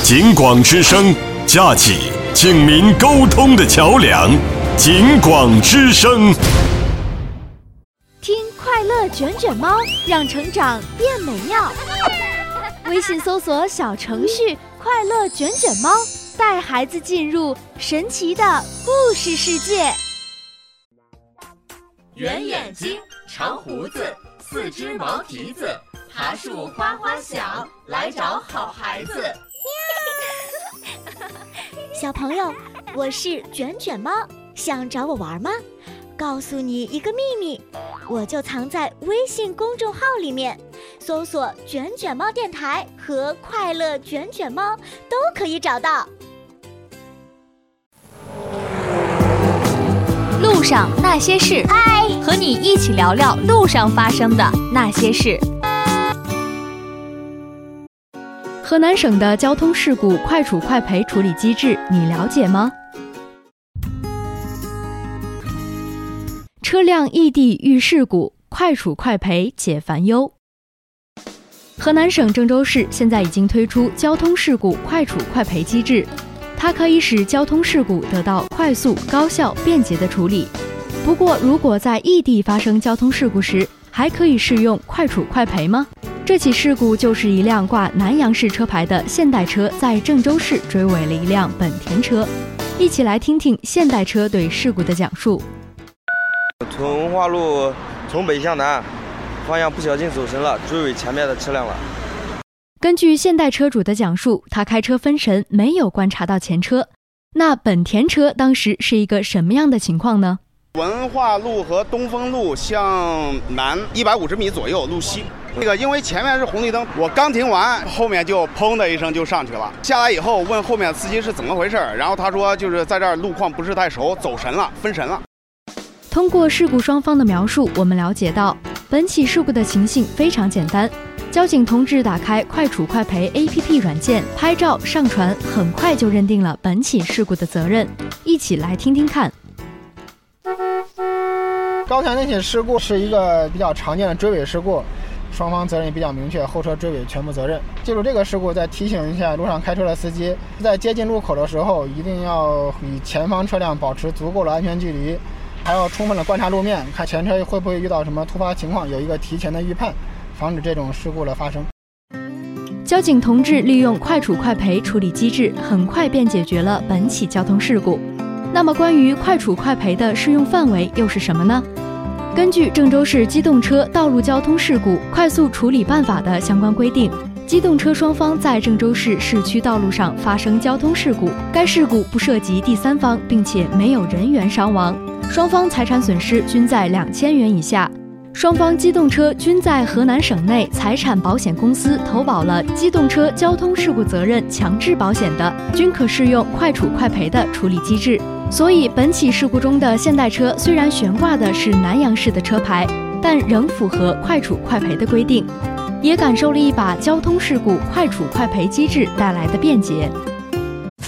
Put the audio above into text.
警广之声，架起警民沟通的桥梁。警广之声， 听快乐卷卷猫，让成长变美妙。微信搜索小程序“快乐卷卷猫”，带孩子进入神奇的故事世界。 圆眼睛，长胡子，四只毛蹄子，爬树花花小，来找好孩子。 小朋友，我是卷卷猫，想找我玩吗？告诉你一个秘密，我就藏在微信公众号里面，搜索“卷卷猫电台”和“快乐卷卷猫”都可以找到。 路上那些事，和你一起聊聊路上发生的那些事。河南省的交通事故快处快赔处理机制，你了解吗？车辆异地遇事故，快处快赔解烦忧。河南省郑州市现在已经推出交通事故快处快赔机制，它可以使交通事故得到快速、高效、便捷的处理。不过，如果在异地发生交通事故时，还可以适用快处快赔吗？这起事故就是一辆挂南阳市车牌的现代车在郑州市追尾了一辆本田车。一起来听听现代车对事故的讲述。 从文化路从北向南，方向不小心走神了，追尾前面的车辆了。 根据现代车主的讲述，他开车分神，没有观察到前车。那本田车当时是一个什么样的情况呢？ 文化路和东风路向南150米左右，路西。因为前面是红绿灯，我刚停完，后面就砰的一声就上去了。下来以后问后面司机是怎么回事，然后他说就是在这儿路况不是太熟，走神了，分神了。 通过事故双方的描述，我们了解到本起事故的情形非常简单。交警同志打开快处快赔 APP 软件，拍照上传，很快就认定了本起事故的责任。一起来听听看。 刚才那起事故是一个比较常见的追尾事故，双方责任也比较明确，后车追尾全部责任。记住这个事故，再提醒一下路上开车的司机，在接近路口的时候，一定要与前方车辆保持足够的安全距离，还要充分的观察路面，看前车会不会遇到什么突发情况，有一个提前的预判，防止这种事故的发生。 交警同志利用快处快赔处理机制，很快便解决了本起交通事故。那么关于快处快赔的适用范围又是什么呢？根据郑州市机动车道路交通事故快速处理办法的相关规定，机动车双方在郑州市市区道路上发生交通事故，该事故不涉及第三方，并且没有人员伤亡，双方财产损失均在2000元以下。双方机动车均在河南省内财产保险公司投保了机动车交通事故责任强制保险的，均可适用快处快赔的处理机制。所以本起事故中的现代车虽然悬挂的是南阳市的车牌，但仍符合快处快赔的规定，也感受了一把交通事故快处快赔机制带来的便捷。